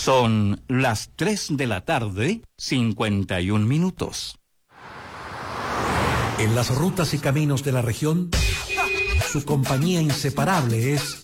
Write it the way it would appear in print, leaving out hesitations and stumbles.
Son las 3 de la tarde, 51 minutos. En las rutas y caminos de la región, su compañía inseparable es